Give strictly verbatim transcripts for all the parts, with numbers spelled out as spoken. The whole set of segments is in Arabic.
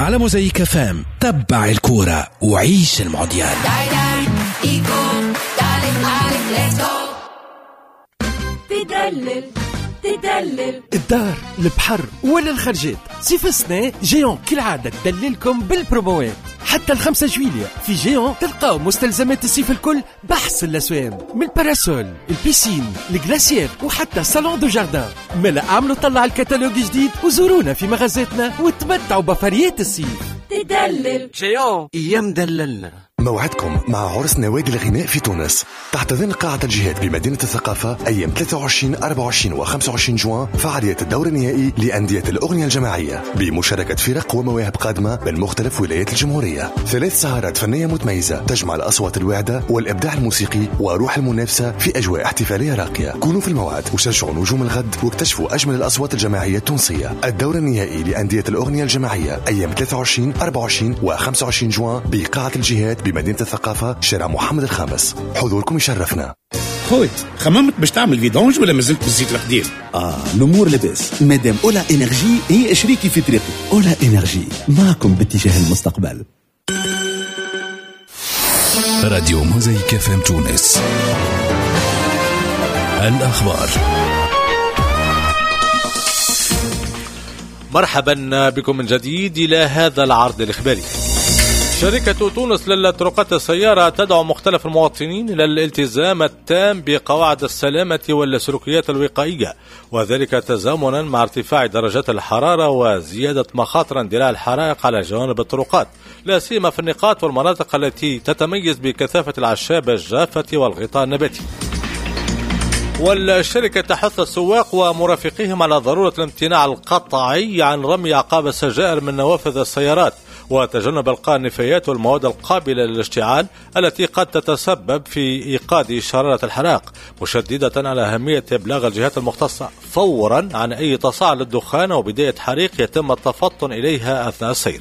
على موزايك فام. تبع الكورة وعيش المونديال. تدلل تدلل الدار، البحر ولا الخرجات، صيف السنة جيون كالعادة تدللكم بالبروموات. حتى الخمسة جويلية في جيون تلقاو مستلزمات الصيف الكل بحث الأسوان، من الباراسول، البيسين، الجلاسير وحتى صالون دو جاردان. ملا عملوا طلع الكتالوج جديد وزورونا في مغازاتنا وتمتعوا بفريات الصيف. تدلل جيون ايام دللنا. موعدكم مع عرس نوادي الغناء في تونس تحت ضمن قاعة الجهاد بمدينة الثقافة أيام ثلاثة وعشرين أربعة وعشرين وخمسة وعشرين جوان. فعالية الدور النهائي لأندية الأغنية الجماعية بمشاركة فرق ومواهب قادمة من مختلف ولايات الجمهورية. ثلاث سهرات فنية متميزة تجمع الأصوات الواعدة والإبداع الموسيقي وروح المنافسة في أجواء احتفالية راقية. كونوا في الموعد وشجعوا نجوم الغد واكتشفوا أجمل الأصوات الجماعية التونسية. الدور النهائي لأندية الأغنية الجماعية أيام ثلاثة وعشرين أربعة وعشرين وخمسة وعشرين جوان بقاعة الجهاد بمدينة الثقافة شارع محمد الخامس. حضوركم يشرفنا. خويت، خممت باش تعمل فيدونج ولا مازلت بالزيت القديم؟ آه الأمور لباس مادام أولا إنرجي هي شريكي في طريقي. أولا إنرجي معكم باتجاه المستقبل. راديو موزايك فام تونس. الأخبار. مرحبا بكم من جديد إلى هذا العرض الإخباري. شركة تونس للطرقات السيارة تدعو مختلف المواطنين إلى الالتزام التام بقواعد السلامة والسلوكيات الوقائية، وذلك تزامنا مع ارتفاع درجات الحرارة وزيادة مخاطر اندلاع الحرائق على جوانب الطرقات، لا سيما في النقاط والمناطق التي تتميز بكثافة الأعشاب الجافة والغطاء النباتي. والشركة تحث السواق ومرافقيهم على ضرورة الامتناع القطعي عن رمي أعقاب السجائر من نوافذ السيارات وتجنب إلقاء النفايات والمواد القابلة للاشتعال التي قد تتسبب في إيقاد شرارة الحرائق، مشددة على أهمية إبلاغ الجهات المختصة فورا عن أي تصاعد للدخان وبداية حريق يتم التفطن إليها أثناء السير.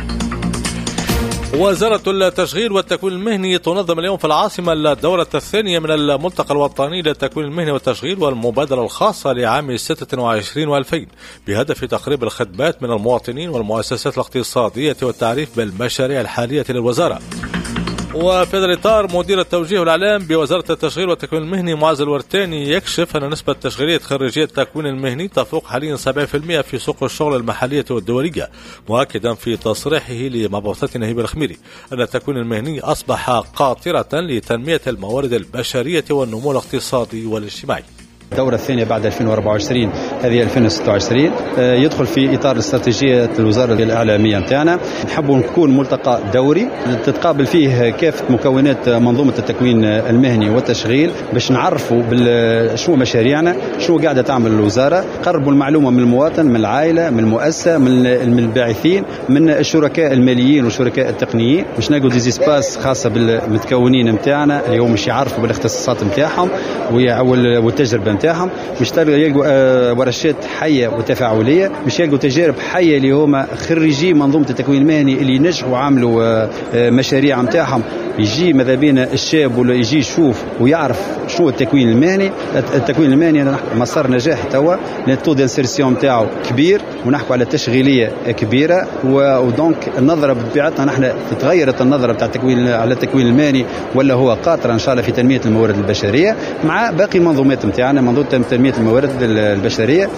وزارة التشغيل والتكوين المهني تنظم اليوم في العاصمة الدورة الثانية من الملتقى الوطني للتكوين المهني والتشغيل والمبادرة الخاصة لعام ستة وعشرين وألفين بهدف تقريب الخدمات من المواطنين والمؤسسات الاقتصادية والتعريف بالمشاريع الحالية للوزارة. وفي هذا الإطار مدير التوجيه والإعلام بوزارة التشغيل والتكوين المهني معز الورتاني يكشف أن نسبة تشغيلية خريجية التكوين المهني تفوق حاليا سبعين بالمئة في سوق الشغل المحلية والدولية، مؤكدا في تصريحه لمبعوثة نهيب الخميري أن التكوين المهني أصبح قاطرة لتنمية الموارد البشرية والنمو الاقتصادي والاجتماعي. الدورة الثانية بعد ألفين وأربعة وعشرين هذه ألفين وستة وعشرين يدخل في إطار استراتيجية الوزارة الإعلامية متاعنا. نحبوا نكون ملتقى دوري تتقابل فيه كافة مكونات منظومة التكوين المهني والتشغيل باش نعرفوا شنو مشاريعنا، شنو قاعدة تعمل الوزارة، قربوا المعلومة من المواطن، من العائلة، من المؤسسة، من الباعثين، من الشركاء الماليين والشركاء التقنيين، باش نلقوا دي سباس خاصة بالمتكونين متاعنا اللي هم مش يعرفوا بالاختصاصات متاعهم والتجربة نتاعهم، مش يلقوا ورشات حيه وتفاعليه، مش يلقوا تجارب حيه اللي هما خريجي منظومه التكوين المهني اللي نجحوا وعملوا مشاريع نتاعهم. يجي ماذا بينا الشاب ولا يجي يشوف ويعرف شو التكوين المهني. التكوين المهني مسار نجاح توا، لان التو دانسيرسيون نتاعو كبير ونحكوا على تشغيليه كبيره، ودونك النظره بطبيعتنا نحن تغيرت النظره بتاع التكوين على التكوين المهني، ولا هو قاطر ان شاء الله في تنميه الموارد البشريه مع باقي المنظومات نتاعنا، منظومه تنميه الموارد البشريه.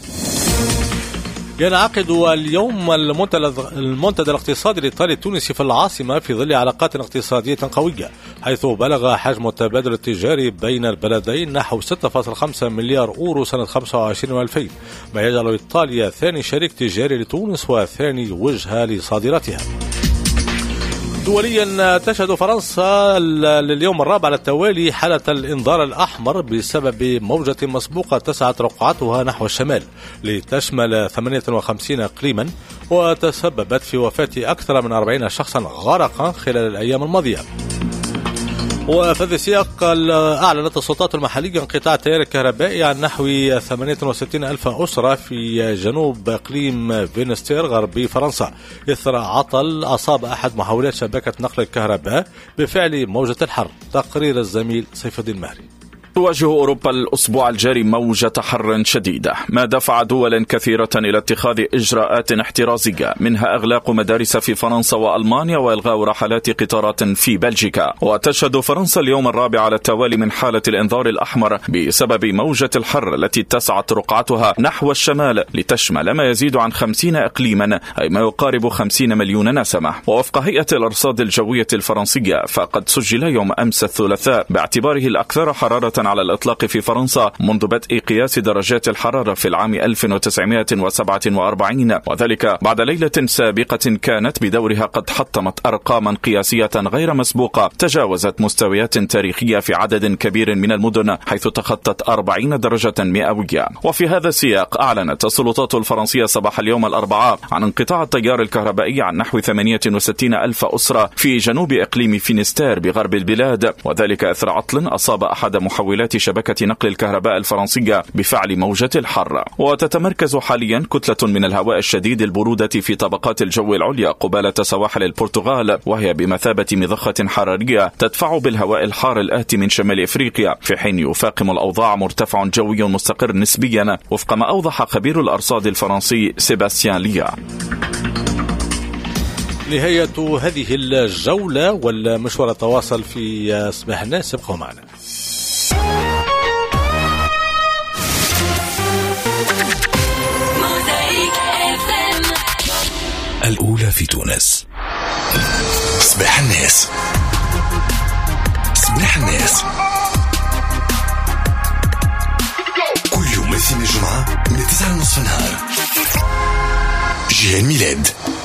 ينعقد اليوم المنتدى الاقتصادي الإيطالي التونسي في العاصمة في ظل علاقات اقتصادية قوية، حيث بلغ حجم التبادل التجاري بين البلدين نحو ستة فاصلة خمسة مليار أورو سنة خمسة وعشرين وألفين، ما يجعل إيطاليا ثاني شريك تجاري لتونس وثاني وجهة لصادراتها. دوليا تشهد فرنسا لليوم الرابع على التوالي حالة الإنذار الأحمر بسبب موجة مسبوقة تسعت رقعتها نحو الشمال لتشمل ثمانية وخمسين إقليما، وتسببت في وفاة أكثر من أربعين شخصا غرقا خلال الأيام الماضية. وفي هذا السياق أعلنت السلطات المحلية انقطاع التيار الكهربائي عن نحو ثمانية وستين ألف أسرة في جنوب إقليم فينستير غربي فرنسا إثر عطل أصاب أحد محاولات شبكة نقل الكهرباء بفعل موجة الحر. تقرير الزميل سيف الدين مهري. تواجه أوروبا الأسبوع الجاري موجة حر شديدة، ما دفع دولا كثيرة إلى اتخاذ إجراءات احترازية، منها إغلاق مدارس في فرنسا وألمانيا وإلغاء رحلات قطارات في بلجيكا. وتشهد فرنسا اليوم الرابع على التوالي من حالة الإنذار الأحمر بسبب موجة الحر التي اتسعت رقعتها نحو الشمال لتشمل ما يزيد عن خمسين إقليما، أي ما يقارب خمسين مليون نسمة. ووفق هيئة الأرصاد الجوية الفرنسية فقد سجل يوم أمس الثلاثاء باعتباره الأكثر حرارة على الإطلاق في فرنسا منذ بدء قياس درجات الحرارة في العام ألف وتسعمائة وسبعة وأربعين، وذلك بعد ليلة سابقة كانت بدورها قد حطمت أرقاما قياسية غير مسبوقة تجاوزت مستويات تاريخية في عدد كبير من المدن، حيث تخطت أربعين درجة مئوية. وفي هذا السياق أعلنت السلطات الفرنسية صباح اليوم الأربعاء عن انقطاع التيار الكهربائي عن نحو ثمانية وستين ألف أسرة في جنوب إقليم فينستير بغرب البلاد، وذلك أثر عطل أصاب أحد محولات شبكة نقل الكهرباء الفرنسية بفعل موجة الحر. وتتمركز حاليا كتلة من الهواء الشديد البرودة في طبقات الجو العليا قبالة سواحل البرتغال، وهي بمثابة مضخة حرارية تدفع بالهواء الحار الآتي من شمال إفريقيا، في حين يفاقم الأوضاع مرتفع جوي مستقر نسبيا، وفق ما أوضح خبير الأرصاد الفرنسي سيباستيان ليا. نهاية هذه الجولة والمشوار تواصل في صباح الناس، ابقوا معنا. الأولى في تونس. صباح الناس، صباح الناس، كل يوم الاثنين الجمعة من تسعة ونصف النهار. جيهان ميلاد.